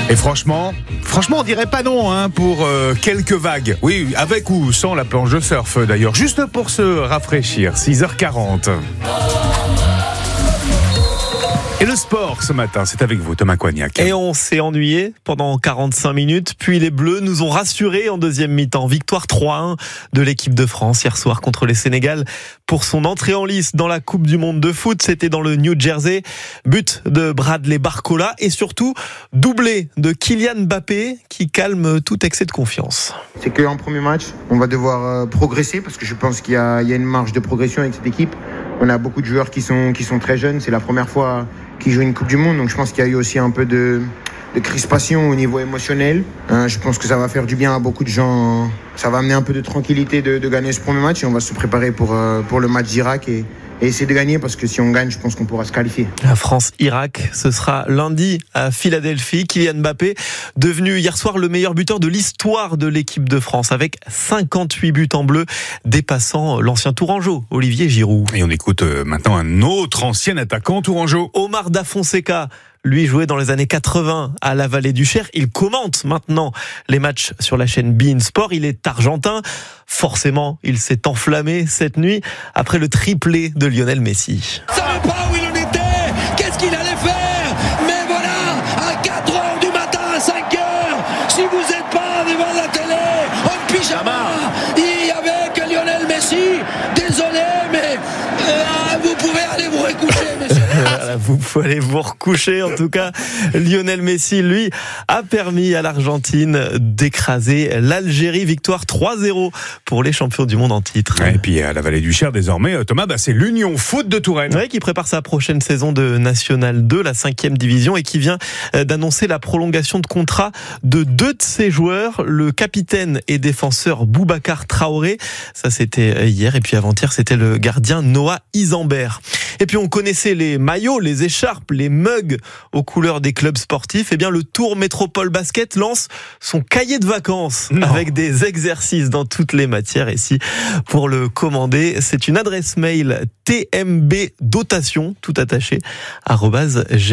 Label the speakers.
Speaker 1: Et franchement, on dirait pas non pour quelques vagues. Oui, avec ou sans la planche de surf d'ailleurs, juste pour se rafraîchir. 6h40. Et le sport ce matin, c'est avec vous, Thomas Coignac.
Speaker 2: Et on s'est ennuyé pendant 45 minutes, puis les Bleus nous ont rassurés en deuxième mi-temps. Victoire 3-1 de l'équipe de France hier soir contre le Sénégal pour son entrée en lice dans la Coupe du Monde de foot. C'était dans le New Jersey. But de Bradley Barcola et surtout doublé de Kylian Mbappé qui calme tout excès de confiance.
Speaker 3: C'est qu'en premier match, on va devoir progresser parce que je pense qu'il y a une marge de progression avec cette équipe. On a beaucoup de joueurs qui sont très jeunes. C'est la première fois qu'ils jouent une Coupe du Monde. Donc je pense qu'il y a eu aussi un peu de crispation au niveau émotionnel. Je pense que ça va faire du bien à beaucoup de gens. Ça va amener un peu de tranquillité de gagner ce premier match. Et on va se préparer pour le match d'Irak et essayer de gagner parce que si on gagne, je pense qu'on pourra se qualifier.
Speaker 2: La France-Irak, ce sera lundi à Philadelphie. Kylian Mbappé, devenu hier soir le meilleur buteur de l'histoire de l'équipe de France avec 58 buts en bleu, dépassant l'ancien Tourangeau, Olivier Giroud.
Speaker 1: Et on écoute maintenant un autre ancien attaquant Tourangeau.
Speaker 2: Omar Da Fonseca. Lui jouait dans les années 80 à la Vallée du Cher. Il commente maintenant les matchs sur la chaîne beIN Sport. Il est argentin. Forcément, il s'est enflammé cette nuit après le triplé de Lionel Messi.
Speaker 4: Je ne savais pas où il en était, qu'est-ce qu'il allait faire, mais voilà, à 4h du matin, à 5h, si vous n'êtes pas devant la télé, en pyjama, et avec Lionel Messi, désolé, mais vous pouvez aller vous recoucher, messieurs.
Speaker 2: Vous pouvez aller vous recoucher. En tout cas, Lionel Messi, lui, a permis à l'Argentine d'écraser l'Algérie. Victoire 3-0 pour les champions du monde en titre.
Speaker 1: Et puis à la Vallée du Cher, désormais, Thomas, c'est l'Union Foot de Touraine.
Speaker 2: Oui, qui prépare sa prochaine saison de National 2, la 5e division, et qui vient d'annoncer la prolongation de contrat de 2 de ses joueurs, le capitaine et défenseur Boubacar Traoré. Ça, c'était hier. Et puis avant-hier, c'était le gardien Noah Isambert. Et puis on connaissait les maillots, les écharpes, les mugs aux couleurs des clubs sportifs. Eh bien, le Tour Métropole Basket lance son cahier de vacances avec des exercices dans toutes les matières. Et si pour le commander, c'est une adresse mail tmbdotation, tout attaché, @